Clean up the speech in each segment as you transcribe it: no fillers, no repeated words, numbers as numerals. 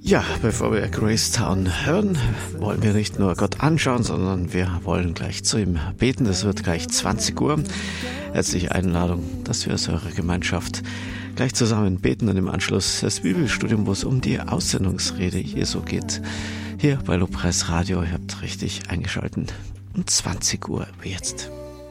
Ja, bevor wir Gracetown hören, wollen wir nicht nur Gott anschauen, sondern wir wollen gleich zu ihm beten. Das wird gleich 20 Uhr. Herzliche Einladung, dass wir als eure Gemeinschaft gleich zusammen beten und im Anschluss das Bibelstudium, wo es um die Aussendungsrede Jesu geht. Hier bei Lobpreis Radio, ihr habt richtig eingeschaltet. Um 20 Uhr wie jetzt.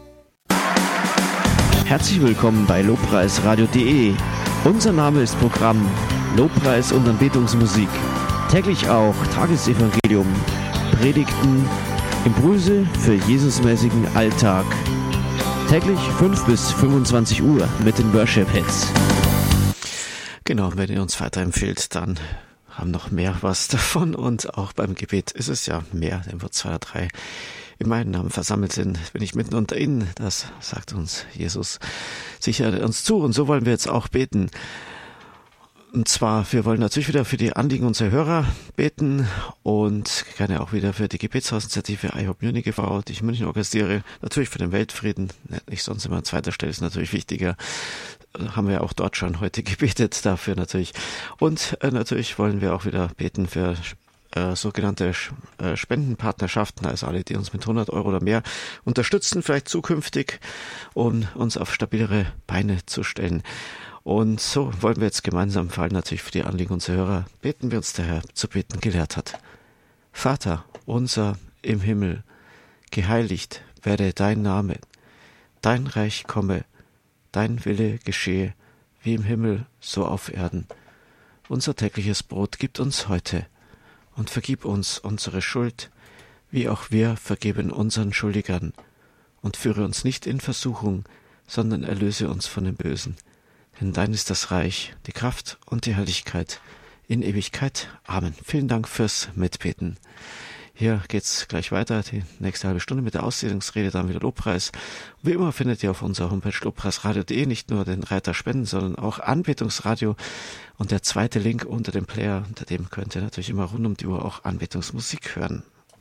Herzlich willkommen bei lobpreisradio.de. Unser Name ist Programm Lobpreis und Anbetungsmusik. Täglich auch Tagesevangelium, Predigten, Impulse für Jesusmäßigen Alltag. Täglich 5 bis 25 Uhr mit den Worship-Hits. Genau, wenn ihr uns weiterempfehlt, dann haben noch mehr was davon. Und auch beim Gebet ist es ja mehr, denn wo 2 oder 3 in meinem Namen versammelt sind, bin ich mitten unter ihnen. Das sagt uns Jesus. Sichert uns zu und so wollen wir jetzt auch beten. Und zwar, wir wollen natürlich wieder für die Anliegen unserer Hörer beten und gerne auch wieder für die Gebetshausinitiative iHope Munich e.V., die ich in München organisiere. Natürlich für den Weltfrieden, nicht sonst immer an zweiter Stelle, ist natürlich wichtiger. Haben wir auch dort schon heute gebetet, dafür natürlich. Und natürlich wollen wir auch wieder beten für sogenannte Spendenpartnerschaften, also alle, die uns mit 100 Euro oder mehr unterstützen, vielleicht zukünftig, um uns auf stabilere Beine zu stellen. Und so wollen wir jetzt gemeinsam, vor allem natürlich für die Anliegen unserer Hörer, beten, wie uns der Herr zu beten gelehrt hat. Vater unser im Himmel, geheiligt werde dein Name, dein Reich komme, dein Wille geschehe, wie im Himmel, so auf Erden. Unser tägliches Brot gib uns heute und vergib uns unsere Schuld, wie auch wir vergeben unseren Schuldigern. Und führe uns nicht in Versuchung, sondern erlöse uns von dem Bösen. Denn dein ist das Reich, die Kraft und die Herrlichkeit in Ewigkeit. Amen. Vielen Dank fürs Mitbeten. Hier geht's gleich weiter, die nächste halbe Stunde mit der Aussendungsrede, dann wieder Lobpreis. Wie immer findet ihr auf unserer Homepage lobpreisradio.de nicht nur den Reiter Spenden, sondern auch Anbetungsradio und der zweite Link unter dem Player, unter dem könnt ihr natürlich immer rund um die Uhr auch Anbetungsmusik hören.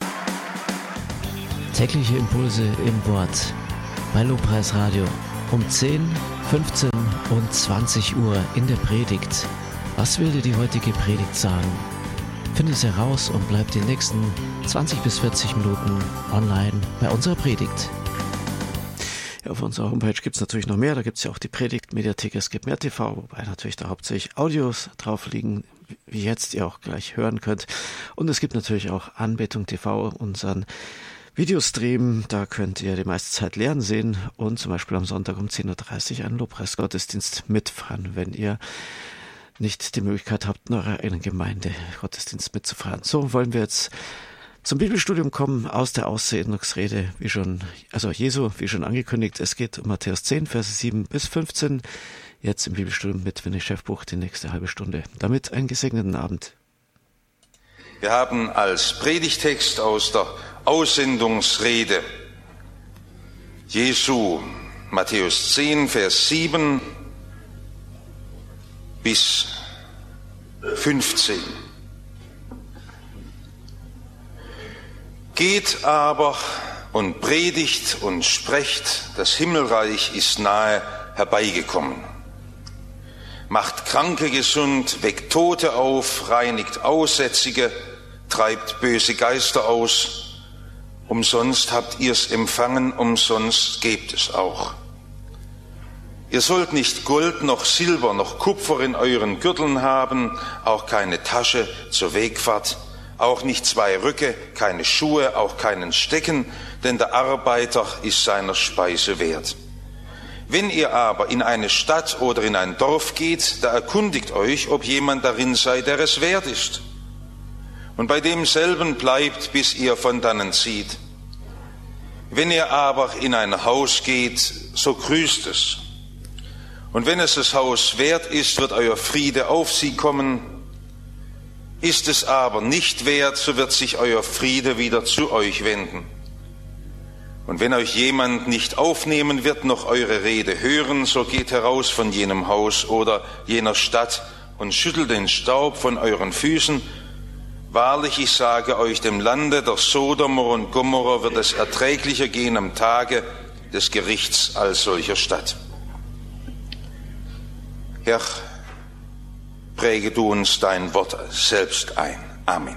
Tägliche Impulse im Wort bei Lobpreisradio um 10, 15 und 20 Uhr in der Predigt. Was will dir die heutige Predigt sagen? Finde es heraus und bleib die nächsten 20 bis 40 Minuten online bei unserer Predigt. Ja, auf unserer Homepage gibt es natürlich noch mehr. Da gibt es ja auch die Predigt-Mediathek, es gibt mehr TV, wobei natürlich da hauptsächlich Audios drauf liegen, wie jetzt ihr auch gleich hören könnt. Und es gibt natürlich auch Anbetung TV, unseren Videostream. Da könnt ihr die meiste Zeit Lehren sehen und zum Beispiel am Sonntag um 10.30 Uhr einen Lobpreisgottesdienst mitfahren, wenn ihr nicht die Möglichkeit habt, in eurer eigenen Gemeinde Gottesdienst mitzufahren. So wollen wir jetzt zum Bibelstudium kommen aus der Aussendungsrede, Jesu, wie schon angekündigt. Es geht um Matthäus 10, Verse 7 bis 15. Jetzt im Bibelstudium mit Winnie Schäffbuch die nächste halbe Stunde. Damit einen gesegneten Abend. Wir haben als Predigtext aus der Aussendungsrede Jesu, Matthäus 10, Vers 7 bis 15. Geht aber und predigt und sprecht, das Himmelreich ist nahe herbeigekommen. Macht Kranke gesund, weckt Tote auf, reinigt Aussätzige, treibt böse Geister aus. Umsonst habt ihr's empfangen, umsonst gebt es auch. Ihr sollt nicht Gold noch Silber noch Kupfer in euren Gürteln haben, auch keine Tasche zur Wegfahrt, auch nicht 2 Röcke, keine Schuhe, auch keinen Stecken, denn der Arbeiter ist seiner Speise wert. Wenn ihr aber in eine Stadt oder in ein Dorf geht, da erkundigt euch, ob jemand darin sei, der es wert ist. Und bei demselben bleibt, bis ihr von dannen zieht. Wenn ihr aber in ein Haus geht, so grüßt es. Und wenn es das Haus wert ist, wird euer Friede auf sie kommen. Ist es aber nicht wert, so wird sich euer Friede wieder zu euch wenden. Und wenn euch jemand nicht aufnehmen wird, noch eure Rede hören, so geht heraus von jenem Haus oder jener Stadt und schüttelt den Staub von euren Füßen. Wahrlich, ich sage euch, dem Lande der Sodomer und Gomorrer wird es erträglicher gehen am Tage des Gerichts als solcher Stadt. Herr, präge du uns dein Wort selbst ein. Amen.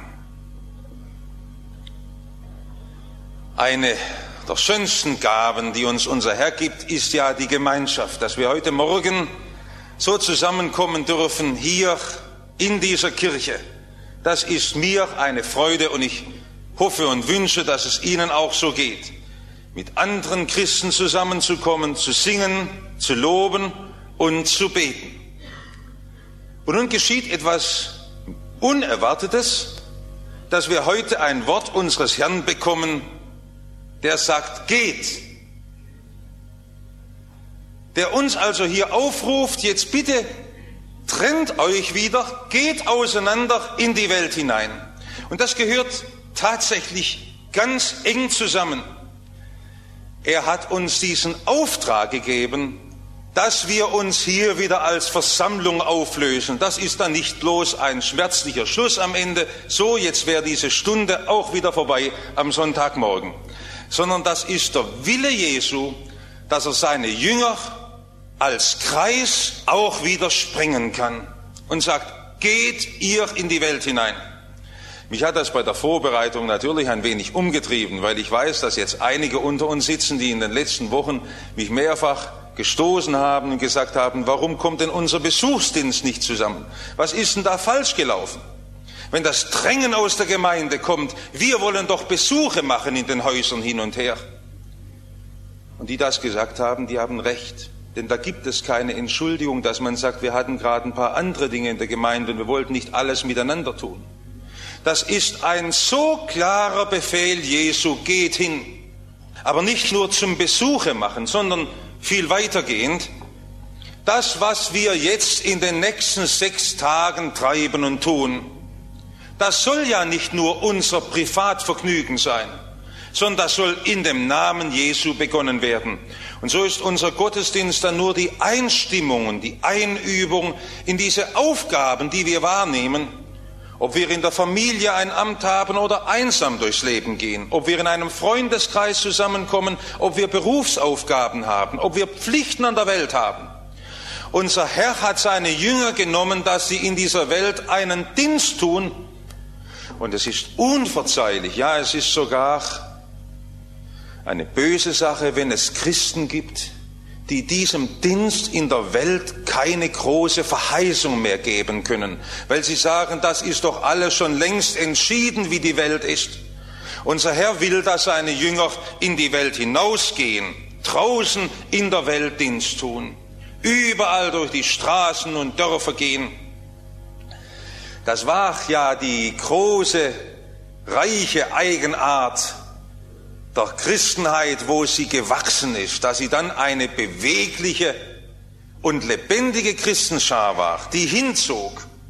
Eine der schönsten Gaben, die uns unser Herr gibt, ist ja die Gemeinschaft, dass wir heute Morgen so zusammenkommen dürfen hier in dieser Kirche. Das ist mir eine Freude und ich hoffe und wünsche, dass es Ihnen auch so geht. Mit anderen Christen zusammenzukommen, zu singen, zu loben und zu beten. Und nun geschieht etwas Unerwartetes, dass wir heute ein Wort unseres Herrn bekommen, der sagt, geht. Der uns also hier aufruft, jetzt bitte trennt euch wieder, geht auseinander in die Welt hinein. Und das gehört tatsächlich ganz eng zusammen. Er hat uns diesen Auftrag gegeben, dass wir uns hier wieder als Versammlung auflösen. Das ist dann nicht bloß ein schmerzlicher Schluss am Ende, so jetzt wäre diese Stunde auch wieder vorbei am Sonntagmorgen, sondern das ist der Wille Jesu, dass er seine Jünger als Kreis auch wieder sprengen kann und sagt, geht ihr in die Welt hinein. Mich hat das bei der Vorbereitung natürlich ein wenig umgetrieben, weil ich weiß, dass jetzt einige unter uns sitzen, die in den letzten Wochen mich mehrfach gestoßen haben und gesagt haben, warum kommt denn unser Besuchsdienst nicht zusammen? Was ist denn da falsch gelaufen? Wenn das Drängen aus der Gemeinde kommt, wir wollen doch Besuche machen in den Häusern hin und her. Und die das gesagt haben, die haben recht. Denn da gibt es keine Entschuldigung, dass man sagt, wir hatten gerade ein paar andere Dinge in der Gemeinde und wir wollten nicht alles miteinander tun. Das ist ein so klarer Befehl Jesu, geht hin. Aber nicht nur zum Besuche machen, sondern viel weitergehend. Das, was wir jetzt in den nächsten 6 Tagen treiben und tun, das soll ja nicht nur unser Privatvergnügen sein, sondern das soll in dem Namen Jesu begonnen werden. Und so ist unser Gottesdienst dann nur die Einstimmung und die Einübung in diese Aufgaben, die wir wahrnehmen, ob wir in der Familie ein Amt haben oder einsam durchs Leben gehen, ob wir in einem Freundeskreis zusammenkommen, ob wir Berufsaufgaben haben, ob wir Pflichten an der Welt haben. Unser Herr hat seine Jünger genommen, dass sie in dieser Welt einen Dienst tun. Und es ist unverzeihlich, ja, es ist sogar eine böse Sache, wenn es Christen gibt, die diesem Dienst in der Welt keine große Verheißung mehr geben können, weil sie sagen, das ist doch alles schon längst entschieden, wie die Welt ist. Unser Herr will, dass seine Jünger in die Welt hinausgehen, draußen in der Welt Dienst tun, überall durch die Straßen und Dörfer gehen. Das war ja die große, reiche Eigenart der Christenheit, wo sie gewachsen ist, dass sie dann eine bewegliche und lebendige Christenschar war, die hinzog.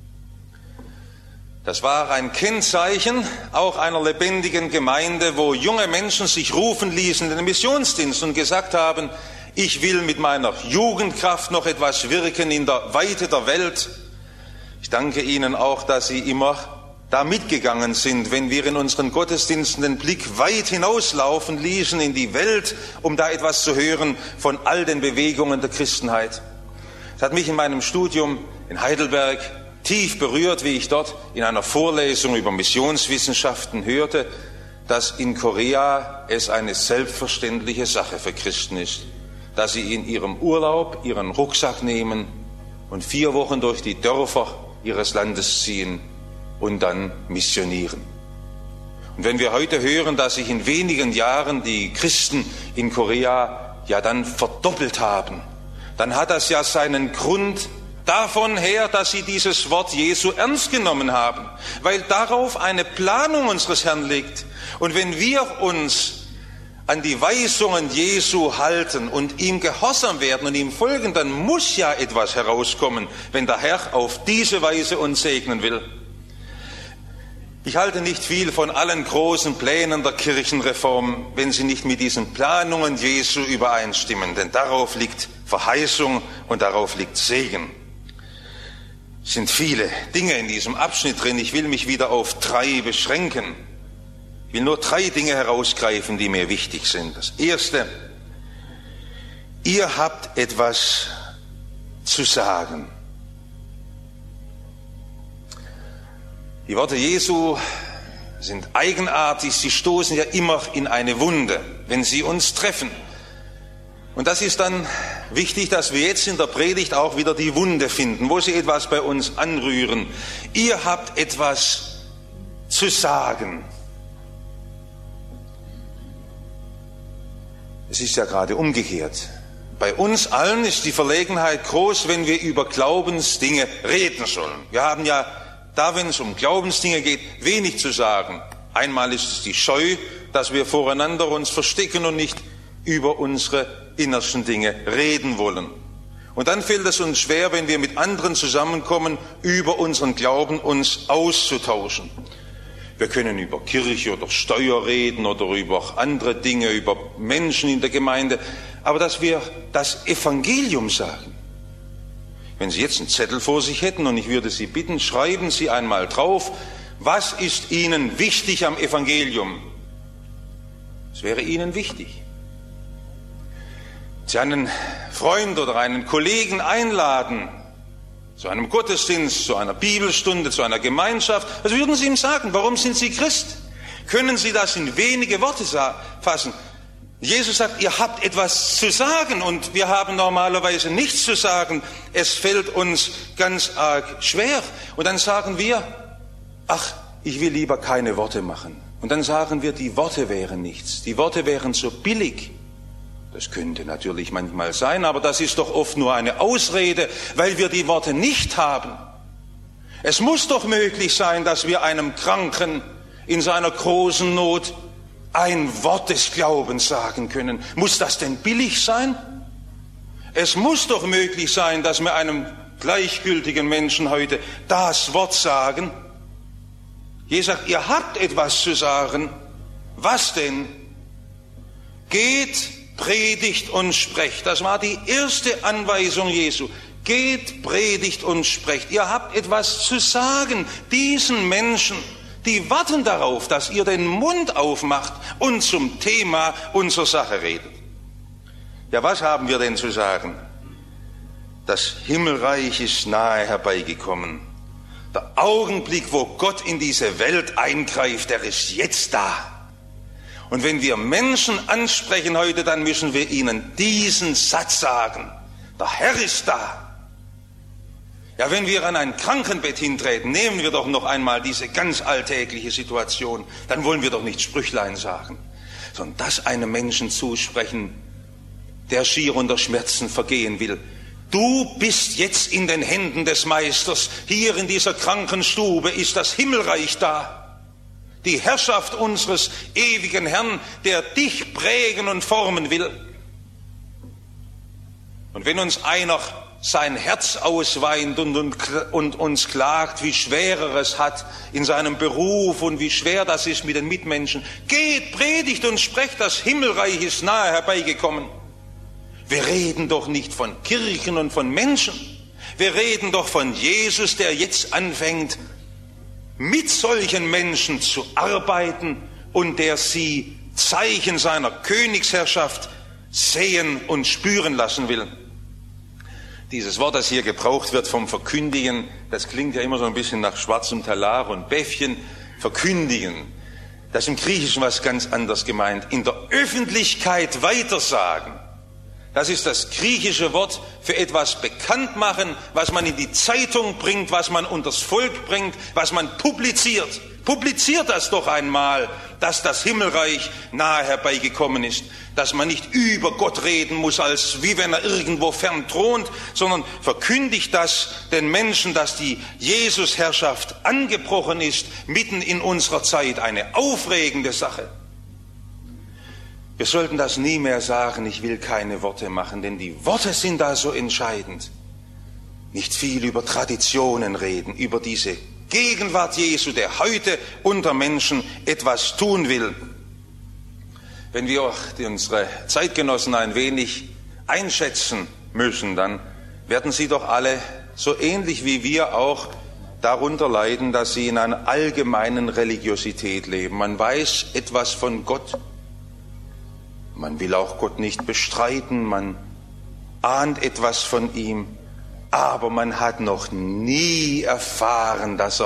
Das war ein Kennzeichen auch einer lebendigen Gemeinde, wo junge Menschen sich rufen ließen in den Missionsdienst und gesagt haben, ich will mit meiner Jugendkraft noch etwas wirken in der Weite der Welt. Ich danke Ihnen auch, dass Sie immer da mitgegangen sind, wenn wir in unseren Gottesdiensten den Blick weit hinauslaufen ließen in die Welt, um da etwas zu hören von all den Bewegungen der Christenheit. Es hat mich in meinem Studium in Heidelberg tief berührt, wie ich dort in einer Vorlesung über Missionswissenschaften hörte, dass in Korea es eine selbstverständliche Sache für Christen ist, dass sie in ihrem Urlaub ihren Rucksack nehmen und 4 Wochen durch die Dörfer ihres Landes ziehen und dann missionieren. Und wenn wir heute hören, dass sich in wenigen Jahren die Christen in Korea ja dann verdoppelt haben, dann hat das ja seinen Grund davon her, dass sie dieses Wort Jesu ernst genommen haben, weil darauf eine Planung unseres Herrn liegt. Und wenn wir uns an die Weisungen Jesu halten und ihm gehorsam werden und ihm folgen, dann muss ja etwas herauskommen, wenn der Herr auf diese Weise uns segnen will. Ich halte nicht viel von allen großen Plänen der Kirchenreform, wenn sie nicht mit diesen Planungen Jesu übereinstimmen, denn darauf liegt Verheißung und darauf liegt Segen. Es sind viele Dinge in diesem Abschnitt drin, ich will mich wieder auf 3 beschränken. Ich will nur 3 Dinge herausgreifen, die mir wichtig sind. Das erste, ihr habt etwas zu sagen. Die Worte Jesu sind eigenartig, sie stoßen ja immer in eine Wunde, wenn sie uns treffen. Und das ist dann wichtig, dass wir jetzt in der Predigt auch wieder die Wunde finden, wo sie etwas bei uns anrühren. Ihr habt etwas zu sagen. Es ist ja gerade umgekehrt. Bei uns allen ist die Verlegenheit groß, wenn wir über Glaubensdinge reden sollen. Wir haben ja da, wenn es um Glaubensdinge geht, wenig zu sagen. Einmal ist es die Scheu, dass wir voreinander uns verstecken und nicht über unsere innersten Dinge reden wollen. Und dann fällt es uns schwer, wenn wir mit anderen zusammenkommen, über unseren Glauben uns auszutauschen. Wir können über Kirche oder Steuer reden oder über andere Dinge, über Menschen in der Gemeinde, aber dass wir das Evangelium sagen. Wenn Sie jetzt einen Zettel vor sich hätten und ich würde Sie bitten, schreiben Sie einmal drauf, was ist Ihnen wichtig am Evangelium? Es wäre Ihnen wichtig. Sie einen Freund oder einen Kollegen einladen, zu einem Gottesdienst, zu einer Bibelstunde, zu einer Gemeinschaft. Was würden Sie ihm sagen? Warum sind Sie Christ? Können Sie das in wenige Worte fassen? Jesus sagt, ihr habt etwas zu sagen und wir haben normalerweise nichts zu sagen. Es fällt uns ganz arg schwer. Und dann sagen wir, ach, ich will lieber keine Worte machen. Und dann sagen wir, die Worte wären nichts. Die Worte wären so billig. Das könnte natürlich manchmal sein, aber das ist doch oft nur eine Ausrede, weil wir die Worte nicht haben. Es muss doch möglich sein, dass wir einem Kranken in seiner großen Not ein Wort des Glaubens sagen können. Muss das denn billig sein? Es muss doch möglich sein, dass wir einem gleichgültigen Menschen heute das Wort sagen. Jesus sagt, ihr habt etwas zu sagen. Was denn? Geht, predigt und sprecht. Das war die erste Anweisung Jesu. Geht, predigt und sprecht. Ihr habt etwas zu sagen. Diesen Menschen, die warten darauf, dass ihr den Mund aufmacht und zum Thema unserer Sache redet. Ja, was haben wir denn zu sagen? Das Himmelreich ist nahe herbeigekommen. Der Augenblick, wo Gott in diese Welt eingreift, der ist jetzt da. Und wenn wir Menschen ansprechen heute, dann müssen wir ihnen diesen Satz sagen. Der Herr ist da. Ja, wenn wir an ein Krankenbett hintreten, nehmen wir doch noch einmal diese ganz alltägliche Situation. Dann wollen wir doch nicht Sprüchlein sagen, sondern das einem Menschen zusprechen, der schier unter Schmerzen vergehen will. Du bist jetzt in den Händen des Meisters. Hier in dieser Krankenstube ist das Himmelreich da. Die Herrschaft unseres ewigen Herrn, der dich prägen und formen will. Und wenn uns einer sein Herz ausweint und uns klagt, wie schwer er es hat in seinem Beruf und wie schwer das ist mit den Mitmenschen, geht, predigt und sprecht, das Himmelreich ist nahe herbeigekommen. Wir reden doch nicht von Kirchen und von Menschen. Wir reden doch von Jesus, der jetzt anfängt, mit solchen Menschen zu arbeiten und der sie Zeichen seiner Königsherrschaft sehen und spüren lassen will. Dieses Wort, das hier gebraucht wird vom Verkündigen, das klingt ja immer so ein bisschen nach schwarzem Talar und Bäffchen. Verkündigen, das ist im Griechischen was ganz anderes gemeint. In der Öffentlichkeit weitersagen. Das ist das griechische Wort für etwas bekannt machen, was man in die Zeitung bringt, was man unters Volk bringt, was man publiziert. Publiziert das doch einmal, dass das Himmelreich nahe herbeigekommen ist, dass man nicht über Gott reden muss, als wie wenn er irgendwo fern thront, sondern verkündigt das den Menschen, dass die Jesus-Herrschaft angebrochen ist, mitten in unserer Zeit, eine aufregende Sache. Wir sollten das nie mehr sagen, ich will keine Worte machen, denn die Worte sind da so entscheidend. Nicht viel über Traditionen reden, über diese Gegenwart Jesu, der heute unter Menschen etwas tun will. Wenn wir auch unsere Zeitgenossen ein wenig einschätzen müssen, dann werden sie doch alle so ähnlich wie wir auch darunter leiden, dass sie in einer allgemeinen Religiosität leben. Man weiß etwas von Gott. Man will auch Gott nicht bestreiten, man ahnt etwas von ihm, aber man hat noch nie erfahren, dass er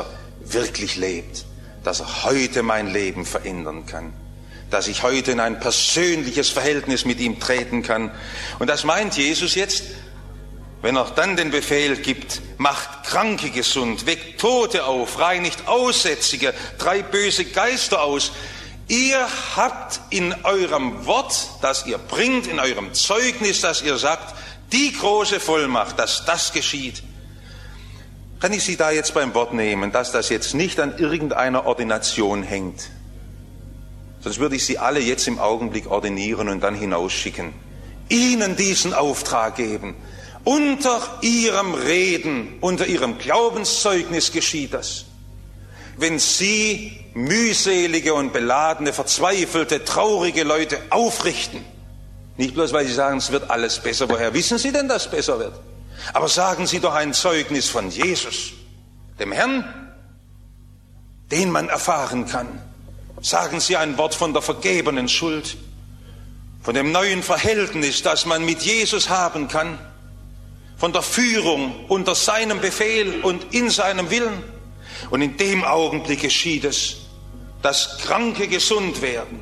wirklich lebt, dass er heute mein Leben verändern kann, dass ich heute in ein persönliches Verhältnis mit ihm treten kann. Und das meint Jesus jetzt, wenn er dann den Befehl gibt, macht Kranke gesund, weckt Tote auf, reinigt Aussätzige, treibt böse Geister aus. Ihr habt in eurem Wort, das ihr bringt, in eurem Zeugnis, das ihr sagt, die große Vollmacht, dass das geschieht. Kann ich Sie da jetzt beim Wort nehmen, dass das jetzt nicht an irgendeiner Ordination hängt? Sonst würde ich Sie alle jetzt im Augenblick ordinieren und dann hinausschicken. Ihnen diesen Auftrag geben. Unter Ihrem Reden, unter Ihrem Glaubenszeugnis geschieht das. Wenn Sie mühselige und beladene, verzweifelte, traurige Leute aufrichten, nicht bloß, weil Sie sagen, es wird alles besser. Woher wissen Sie denn, dass es besser wird? Aber sagen Sie doch ein Zeugnis von Jesus, dem Herrn, den man erfahren kann. Sagen Sie ein Wort von der vergebenen Schuld, von dem neuen Verhältnis, das man mit Jesus haben kann, von der Führung unter seinem Befehl und in seinem Willen. Und in dem Augenblick geschieht es, dass Kranke gesund werden.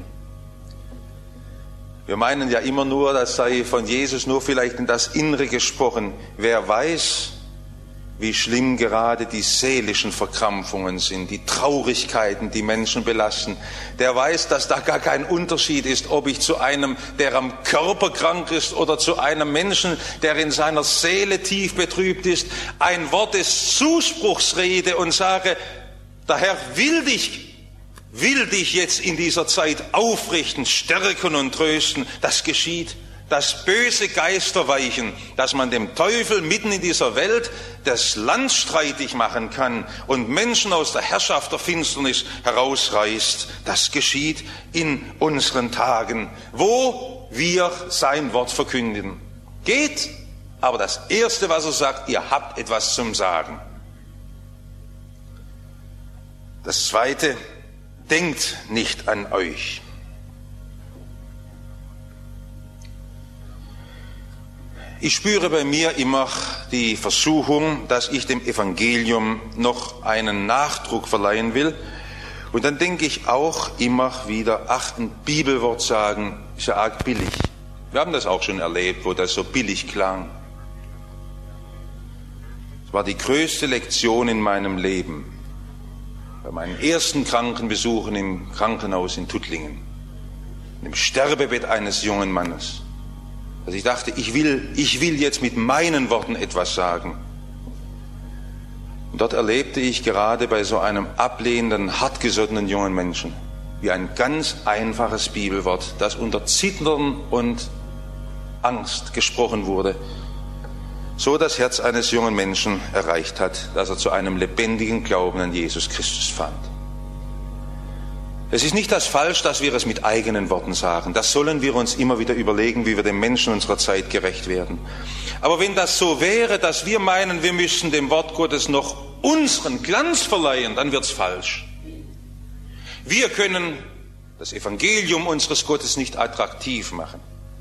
Wir meinen ja immer nur, das sei von Jesus nur vielleicht in das Innere gesprochen. Wer weiß, wie schlimm gerade die seelischen Verkrampfungen sind, die Traurigkeiten, die Menschen belasten, der weiß, dass da gar kein Unterschied ist, ob ich zu einem, der am Körper krank ist, oder zu einem Menschen, der in seiner Seele tief betrübt ist, ein Wort des Zuspruchs rede und sage, der Herr will dich jetzt in dieser Zeit aufrichten, stärken und trösten. Das geschieht. Dass böse Geister weichen, dass man dem Teufel mitten in dieser Welt das Land streitig machen kann und Menschen aus der Herrschaft der Finsternis herausreißt. Das geschieht in unseren Tagen, wo wir sein Wort verkündigen. Geht, aber das Erste, was er sagt, ihr habt etwas zum Sagen. Das Zweite, denkt nicht an euch. Ich spüre bei mir immer die Versuchung, dass ich dem Evangelium noch einen Nachdruck verleihen will. Und dann denke ich auch immer wieder, ach, ein Bibelwort sagen ist ja arg billig. Wir haben das auch schon erlebt, wo das so billig klang. Es war die größte Lektion in meinem Leben. Bei meinen ersten Krankenbesuchen im Krankenhaus in Tuttlingen, im Sterbebett eines jungen Mannes. Also ich dachte, ich will jetzt mit meinen Worten etwas sagen. Und dort erlebte ich gerade bei so einem ablehnenden, hartgesottenen jungen Menschen, wie ein ganz einfaches Bibelwort, das unter Zittern und Angst gesprochen wurde, so das Herz eines jungen Menschen erreicht hat, dass er zu einem lebendigen Glauben an Jesus Christus fand. Es ist nicht das falsch, dass wir es mit eigenen Worten sagen. Das sollen wir uns immer wieder überlegen, wie wir den Menschen unserer Zeit gerecht werden. Aber wenn das so wäre, dass wir meinen, wir müssen dem Wort Gottes noch unseren Glanz verleihen, dann wird's falsch. Wir können das Evangelium unseres Gottes nicht attraktiv machen.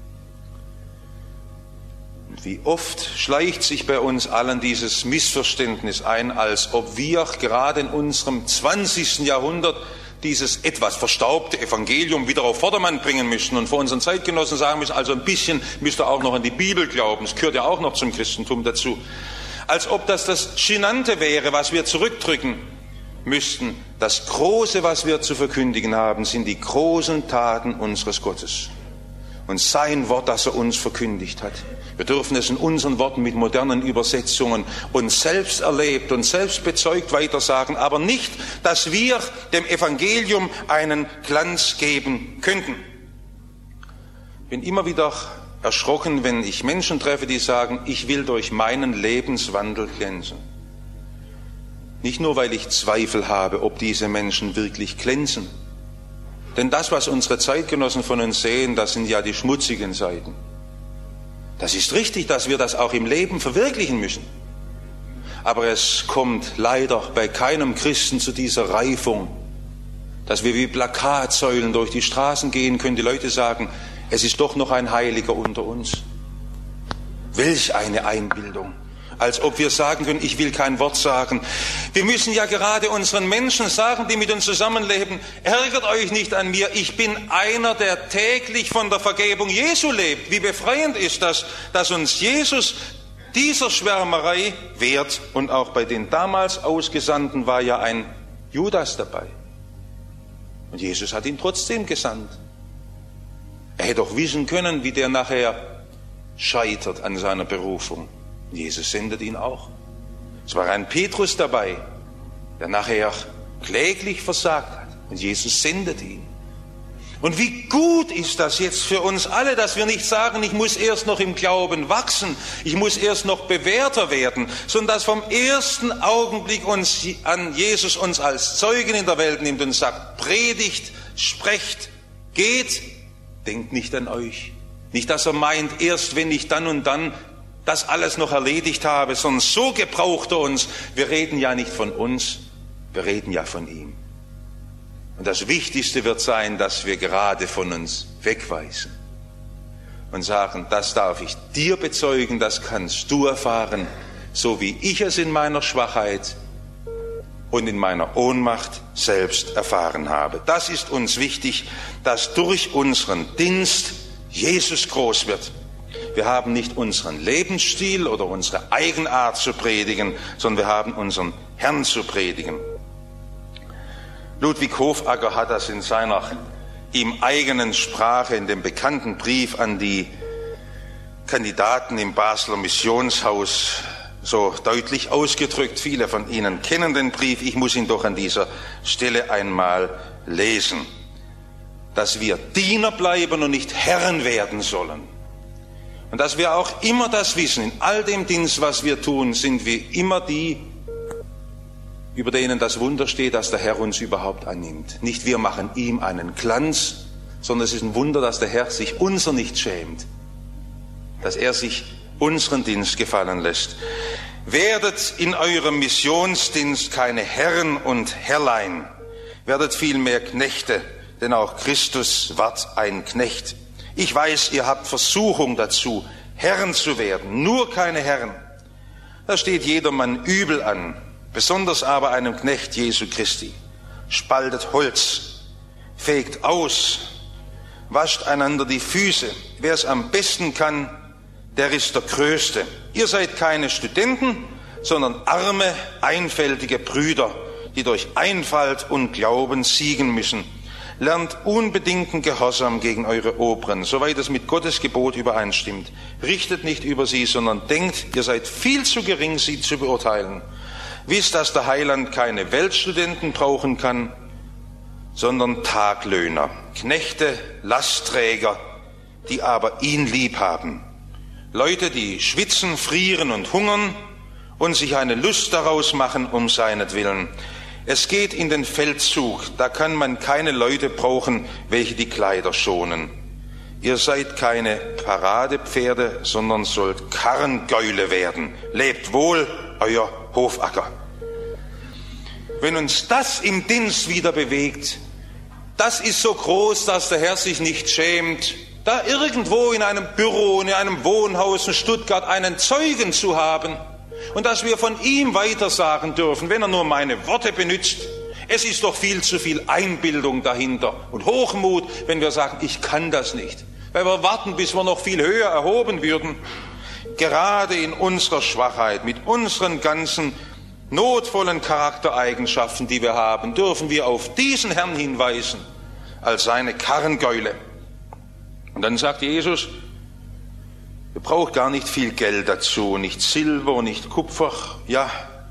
Und wie oft schleicht sich bei uns allen dieses Missverständnis ein, als ob wir gerade in unserem 20. Jahrhundert dieses etwas verstaubte Evangelium wieder auf Vordermann bringen müssen und vor unseren Zeitgenossen sagen müssen, also ein bisschen müsst ihr auch noch an die Bibel glauben, es gehört ja auch noch zum Christentum dazu. Als ob das Genannte wäre, was wir zurückdrücken müssten. Das Große, was wir zu verkündigen haben, sind die großen Taten unseres Gottes und sein Wort, das er uns verkündigt hat. Wir dürfen es in unseren Worten mit modernen Übersetzungen uns selbst erlebt und selbst bezeugt weitersagen, aber nicht, dass wir dem Evangelium einen Glanz geben könnten. Ich bin immer wieder erschrocken, wenn ich Menschen treffe, die sagen, ich will durch meinen Lebenswandel glänzen. Nicht nur, weil ich Zweifel habe, ob diese Menschen wirklich glänzen. Denn das, was unsere Zeitgenossen von uns sehen, das sind ja die schmutzigen Seiten. Das ist richtig, dass wir das auch im Leben verwirklichen müssen. Aber es kommt leider bei keinem Christen zu dieser Reifung, dass wir wie Plakatsäulen durch die Straßen gehen können, die Leute sagen, es ist doch noch ein Heiliger unter uns. Welch eine Einbildung. als ob wir sagen können, ich will kein Wort sagen. Wir müssen ja gerade unseren Menschen sagen, die mit uns zusammenleben, ärgert euch nicht an mir, ich bin einer, der täglich von der Vergebung Jesu lebt. Wie befreiend ist das, dass uns Jesus dieser Schwärmerei wehrt. Und auch bei den damals Ausgesandten war ja ein Judas dabei. Und Jesus hat ihn trotzdem gesandt. Er hätte doch wissen können, wie der nachher scheitert an seiner Berufung. Jesus sendet ihn auch. Es war ein Petrus dabei, der nachher kläglich versagt hat. Und Jesus sendet ihn. Und wie gut ist das jetzt für uns alle, dass wir nicht sagen, ich muss erst noch im Glauben wachsen, ich muss erst noch bewährter werden, sondern dass vom ersten Augenblick an Jesus uns als Zeugen in der Welt nimmt und sagt, predigt, sprecht, geht, denkt nicht an euch. Nicht, dass er meint, erst wenn ich dann und dann das alles noch erledigt habe, sondern so gebraucht er uns. Wir reden ja nicht von uns, wir reden ja von ihm. Und das Wichtigste wird sein, dass wir gerade von uns wegweisen und sagen, das darf ich dir bezeugen, das kannst du erfahren, so wie ich es in meiner Schwachheit und in meiner Ohnmacht selbst erfahren habe. Das ist uns wichtig, dass durch unseren Dienst Jesus groß wird. Wir haben nicht unseren Lebensstil oder unsere Eigenart zu predigen, sondern wir haben unseren Herrn zu predigen. Ludwig Hofacker hat das in seiner ihm eigenen Sprache in dem bekannten Brief an die Kandidaten im Basler Missionshaus so deutlich ausgedrückt. Viele von Ihnen kennen den Brief. Ich muss ihn doch an dieser Stelle einmal lesen. Dass wir Diener bleiben und nicht Herren werden sollen. Und dass wir auch immer das wissen, in all dem Dienst, was wir tun, sind wir immer die, über denen das Wunder steht, dass der Herr uns überhaupt annimmt. Nicht wir machen ihm einen Glanz, sondern es ist ein Wunder, dass der Herr sich unser nicht schämt. Dass er sich unseren Dienst gefallen lässt. Werdet in eurem Missionsdienst keine Herren und Herrlein, werdet vielmehr Knechte, denn auch Christus ward ein Knecht. Ich weiß, ihr habt Versuchung dazu, Herren zu werden, nur keine Herren. Da steht jedermann übel an, besonders aber einem Knecht Jesu Christi. Spaltet Holz, fegt aus, wascht einander die Füße. Wer es am besten kann, der ist der Größte. Ihr seid keine Studenten, sondern arme, einfältige Brüder, die durch Einfalt und Glauben siegen müssen. Lernt unbedingten Gehorsam gegen eure Oberen, soweit es mit Gottes Gebot übereinstimmt. Richtet nicht über sie, sondern denkt, ihr seid viel zu gering, sie zu beurteilen. Wisst, dass der Heiland keine Weltstudenten brauchen kann, sondern Taglöhner, Knechte, Lastträger, die aber ihn lieb haben. Leute, die schwitzen, frieren und hungern und sich eine Lust daraus machen um seinetwillen. Es geht in den Feldzug, da kann man keine Leute brauchen, welche die Kleider schonen. Ihr seid keine Paradepferde, sondern sollt Karrengäule werden. Lebt wohl, euer Hofacker. Wenn uns das im Dienst wieder bewegt, das ist so groß, dass der Herr sich nicht schämt, da irgendwo in einem Büro, in einem Wohnhaus in Stuttgart einen Zeugen zu haben und dass wir von ihm weitersagen dürfen, wenn er nur meine Worte benutzt. Es ist doch viel zu viel Einbildung dahinter und Hochmut, wenn wir sagen, ich kann das nicht, weil wir warten, bis wir noch viel höher erhoben würden. Gerade in unserer Schwachheit, mit unseren ganzen notvollen Charaktereigenschaften, die wir haben, dürfen wir auf diesen Herrn hinweisen, als seine Karrengäule. Und dann sagt Jesus, ihr braucht gar nicht viel Geld dazu, nicht Silber, nicht Kupfer. Ja,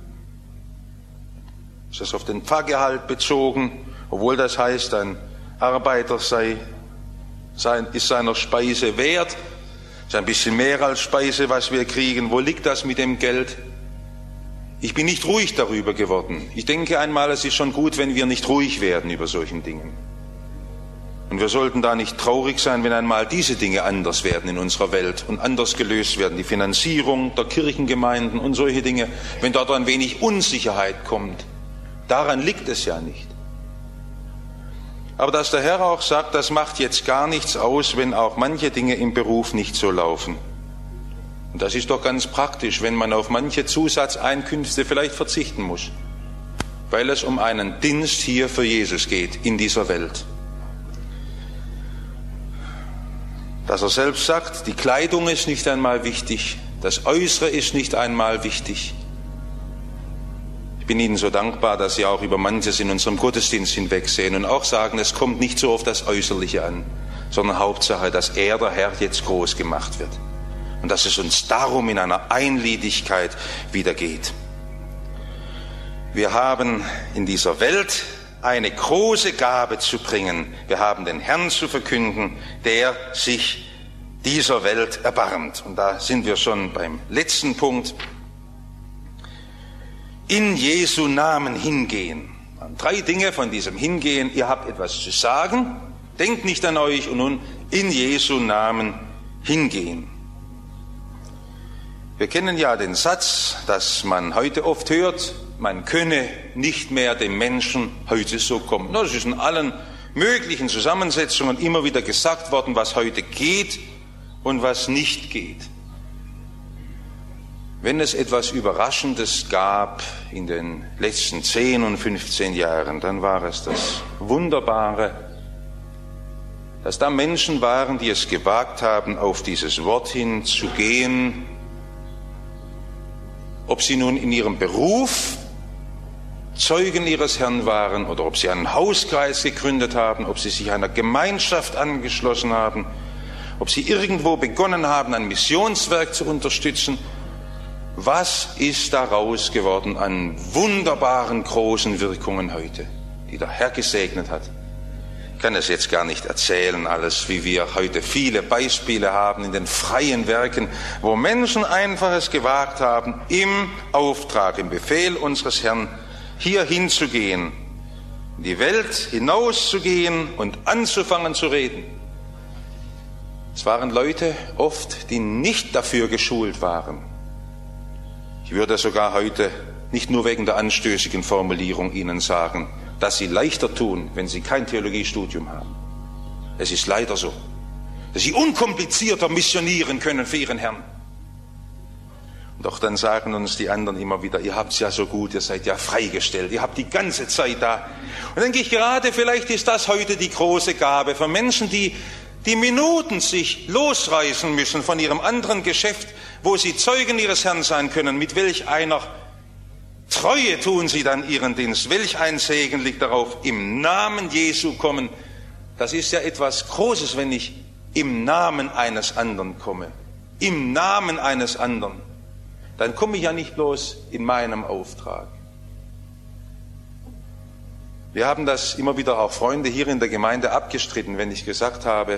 ist das auf den Pfarrgehalt bezogen, obwohl das heißt, ein Arbeiter ist seiner Speise wert. Ist ein bisschen mehr als Speise, was wir kriegen. Wo liegt das mit dem Geld? Ich bin nicht ruhig darüber geworden. Ich denke einmal, es ist schon gut, wenn wir nicht ruhig werden über solchen Dingen. Und wir sollten da nicht traurig sein, wenn einmal diese Dinge anders werden in unserer Welt und anders gelöst werden. Die Finanzierung der Kirchengemeinden und solche Dinge, wenn dort ein wenig Unsicherheit kommt. Daran liegt es ja nicht. Aber dass der Herr auch sagt, das macht jetzt gar nichts aus, wenn auch manche Dinge im Beruf nicht so laufen. Und das ist doch ganz praktisch, wenn man auf manche Zusatzeinkünfte vielleicht verzichten muss, weil es um einen Dienst hier für Jesus geht in dieser Welt. Dass er selbst sagt, die Kleidung ist nicht einmal wichtig, das Äußere ist nicht einmal wichtig. Ich bin Ihnen so dankbar, dass Sie auch über manches in unserem Gottesdienst hinwegsehen und auch sagen, es kommt nicht so auf das Äußerliche an, sondern Hauptsache, dass er, der Herr, jetzt groß gemacht wird. Und dass es uns darum in einer Einledigkeit wieder geht. Wir haben in dieser Welt eine große Gabe zu bringen. Wir haben den Herrn zu verkünden, der sich dieser Welt erbarmt. Und da sind wir schon beim letzten Punkt. In Jesu Namen hingehen. 3 Dinge von diesem Hingehen. Ihr habt etwas zu sagen, denkt nicht an euch und nun in Jesu Namen hingehen. Wir kennen ja den Satz, dass man heute oft hört, man könne nicht mehr dem Menschen heute so kommen. Das ist in allen möglichen Zusammensetzungen immer wieder gesagt worden, was heute geht und was nicht geht. Wenn es etwas Überraschendes gab in den letzten 10 und 15 Jahren, dann war es das Wunderbare, dass da Menschen waren, die es gewagt haben, auf dieses Wort hin zu gehen, ob sie nun in ihrem Beruf Zeugen ihres Herrn waren oder ob sie einen Hauskreis gegründet haben, ob sie sich einer Gemeinschaft angeschlossen haben, ob sie irgendwo begonnen haben, ein Missionswerk zu unterstützen. Was ist daraus geworden an wunderbaren, großen Wirkungen heute, die der Herr gesegnet hat? Ich kann es jetzt gar nicht erzählen, alles, wie wir heute viele Beispiele haben in den freien Werken, wo Menschen einfach es gewagt haben, im Auftrag, im Befehl unseres Herrn, hier hinzugehen, in die Welt hinauszugehen und anzufangen zu reden. Es waren Leute oft, die nicht dafür geschult waren. Ich würde sogar heute nicht nur wegen der anstößigen Formulierung Ihnen sagen, dass Sie leichter tun, wenn Sie kein Theologiestudium haben. Es ist leider so, dass Sie unkomplizierter missionieren können für Ihren Herrn. Und doch dann sagen uns die anderen immer wieder, ihr habt es ja so gut, ihr seid ja freigestellt, ihr habt die ganze Zeit da. Und denke ich gerade, vielleicht ist das heute die große Gabe für Menschen, die Minuten sich losreißen müssen von ihrem anderen Geschäft, wo sie Zeugen ihres Herrn sein können, mit welch einer Treue tun sie dann ihren Dienst, welch ein Segen liegt darauf, im Namen Jesu kommen. Das ist ja etwas Großes, wenn ich im Namen eines anderen komme, im Namen eines anderen. Dann komme ich ja nicht bloß in meinem Auftrag. Wir haben das immer wieder auch Freunde hier in der Gemeinde abgestritten, wenn ich gesagt habe,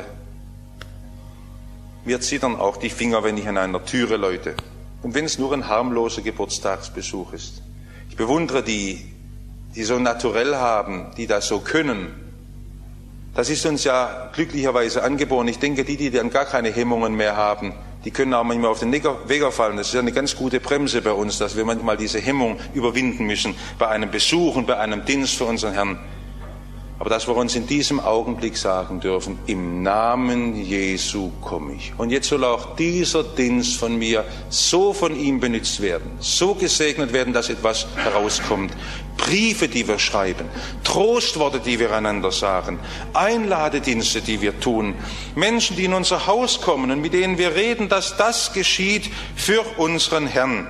mir zittern auch die Finger, wenn ich an einer Türe läute. Und wenn es nur ein harmloser Geburtstagsbesuch ist. Ich bewundere die so naturell haben, die das so können. Das ist uns ja glücklicherweise angeboren. Ich denke, die dann gar keine Hemmungen mehr haben, die können auch manchmal auf den Weger fallen. Das ist ja eine ganz gute Bremse bei uns, dass wir manchmal diese Hemmung überwinden müssen bei einem Besuch und bei einem Dienst für unseren Herrn. Aber dass wir uns in diesem Augenblick sagen dürfen, im Namen Jesu komme ich. Und jetzt soll auch dieser Dienst von mir so von ihm benutzt werden, so gesegnet werden, dass etwas herauskommt. Briefe, die wir schreiben, Trostworte, die wir einander sagen, Einladedienste, die wir tun, Menschen, die in unser Haus kommen und mit denen wir reden, dass das geschieht für unseren Herrn.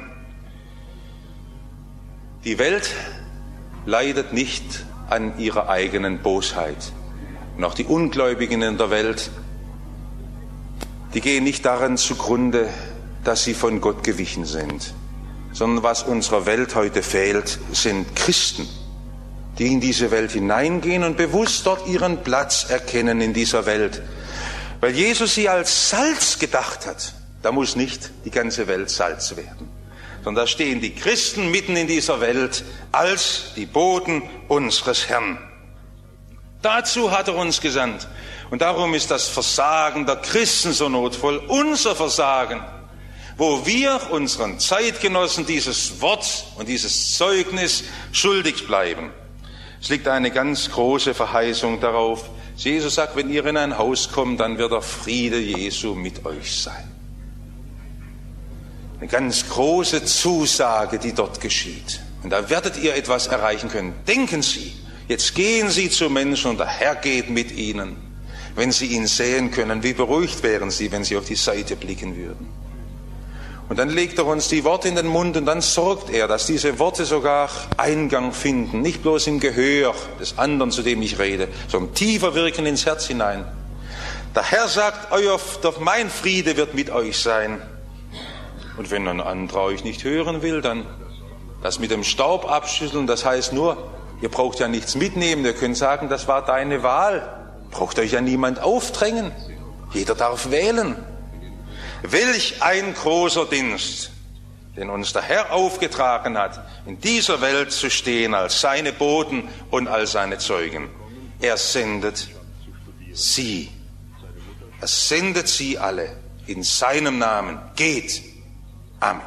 Die Welt leidet nicht an ihrer eigenen Bosheit. Und auch die Ungläubigen in der Welt, die gehen nicht daran zugrunde, dass sie von Gott gewichen sind, sondern was unserer Welt heute fehlt, sind Christen, die in diese Welt hineingehen und bewusst dort ihren Platz erkennen in dieser Welt. Weil Jesus sie als Salz gedacht hat, da muss nicht die ganze Welt Salz werden. Sondern da stehen die Christen mitten in dieser Welt als die Boten unseres Herrn. Dazu hat er uns gesandt. Und darum ist das Versagen der Christen so notvoll, unser Versagen, wo wir unseren Zeitgenossen dieses Wort und dieses Zeugnis schuldig bleiben. Es liegt eine ganz große Verheißung darauf. Jesus sagt, wenn ihr in ein Haus kommt, dann wird der Friede Jesu mit euch sein. Eine ganz große Zusage, die dort geschieht. Und da werdet ihr etwas erreichen können. Denken Sie, jetzt gehen Sie zu Menschen und der Herr geht mit ihnen. Wenn Sie ihn sehen können, wie beruhigt wären Sie, wenn Sie auf die Seite blicken würden. Und dann legt er uns die Worte in den Mund und dann sorgt er, dass diese Worte sogar Eingang finden. Nicht bloß im Gehör des anderen, zu dem ich rede, sondern tiefer wirken ins Herz hinein. Der Herr sagt, mein Friede wird mit euch sein. Und wenn ein anderer euch nicht hören will, dann das mit dem Staub abschütteln, das heißt nur, ihr braucht ja nichts mitnehmen, ihr könnt sagen, das war deine Wahl. Braucht euch ja niemand aufdrängen. Jeder darf wählen. Welch ein großer Dienst, den uns der Herr aufgetragen hat, in dieser Welt zu stehen als seine Boten und als seine Zeugen. Er sendet sie. Er sendet sie alle in seinem Namen. Geht. Amen.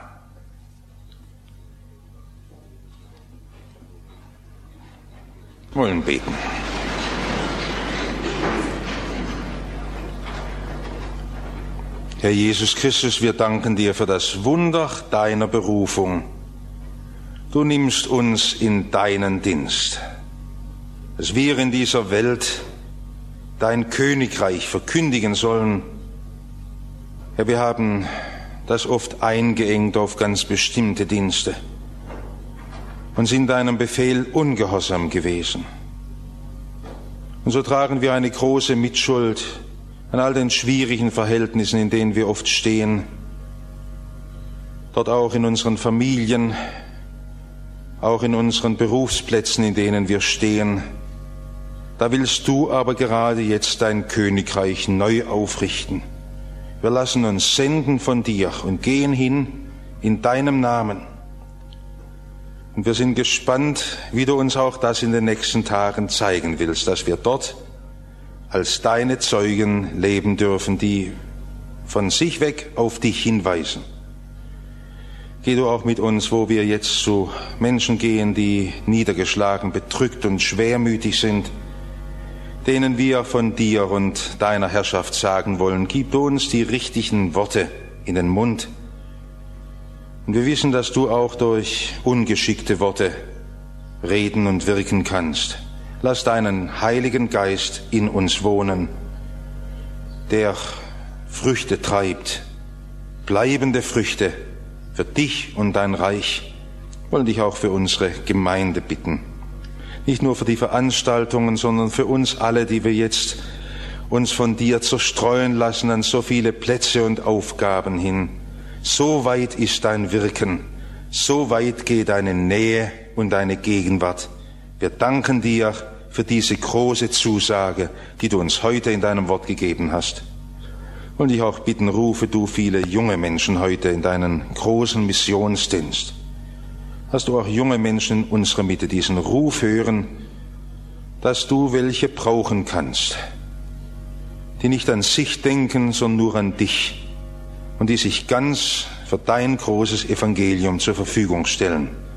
Wir wollen beten. Herr Jesus Christus, wir danken dir für das Wunder deiner Berufung. Du nimmst uns in deinen Dienst, dass wir in dieser Welt dein Königreich verkündigen sollen. Herr, wir haben das oft eingeengt auf ganz bestimmte Dienste und sind deinem Befehl ungehorsam gewesen. Und so tragen wir eine große Mitschuld an all den schwierigen Verhältnissen, in denen wir oft stehen, dort auch in unseren Familien, auch in unseren Berufsplätzen, in denen wir stehen. Da willst du aber gerade jetzt dein Königreich neu aufrichten. Wir lassen uns senden von dir und gehen hin in deinem Namen. Und wir sind gespannt, wie du uns auch das in den nächsten Tagen zeigen willst, dass wir dort als deine Zeugen leben dürfen, die von sich weg auf dich hinweisen. Geh du auch mit uns, wo wir jetzt zu Menschen gehen, die niedergeschlagen, bedrückt und schwermütig sind, denen wir von dir und deiner Herrschaft sagen wollen. Gib du uns die richtigen Worte in den Mund. Und wir wissen, dass du auch durch ungeschickte Worte reden und wirken kannst. Lass deinen Heiligen Geist in uns wohnen, der Früchte treibt, bleibende Früchte für dich und dein Reich. Wir wollen dich auch für unsere Gemeinde bitten. Nicht nur für die Veranstaltungen, sondern für uns alle, die wir jetzt uns von dir zerstreuen lassen an so viele Plätze und Aufgaben hin. So weit ist dein Wirken, so weit geht deine Nähe und deine Gegenwart. Wir danken dir für diese große Zusage, die du uns heute in deinem Wort gegeben hast. Und ich auch bitten, rufe du viele junge Menschen heute in deinen großen Missionsdienst. Hast du auch junge Menschen in unserer Mitte diesen Ruf hören, dass du welche brauchen kannst, die nicht an sich denken, sondern nur an dich und die sich ganz für dein großes Evangelium zur Verfügung stellen.